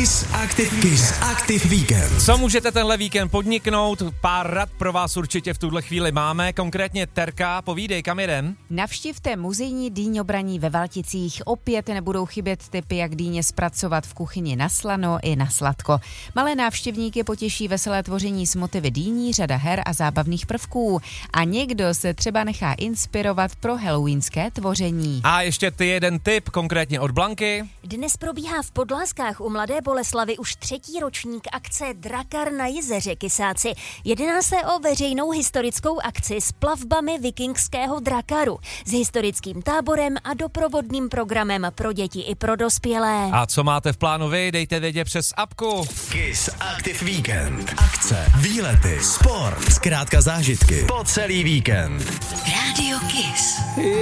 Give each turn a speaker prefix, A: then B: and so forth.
A: Kiss Active Weekend.
B: Co můžete tenhle víkend podniknout? Pár rad pro vás určitě v tuhle chvíli máme. Konkrétně Terka, povídej, kam jedem?
C: Navštivte muzejní dýňobraní ve Valticích. Opět nebudou chybět tipy, jak dýně zpracovat v kuchyni na slano i na sladko. Malé návštěvníky potěší veselé tvoření s motivy dýní, řada her a zábavných prvků. A někdo se třeba nechá inspirovat pro halloweenské tvoření.
B: A ještě ty jeden tip, konkrétně od Blanky.
D: Dnes probíhá v Podlázkách u Mladé Boleslavi už 3. ročník akce Drakar na jezeře Kysáci. Jedná se o veřejnou historickou akci s plavbami vikingského drakaru, s historickým táborem a doprovodným programem pro děti i pro dospělé.
B: A co máte v plánu vy, dejte vědět přes apku.
A: Kiss Active Weekend. Akce, výlety, sport, zkrátka zážitky po celý víkend.
E: Rádio Kiss.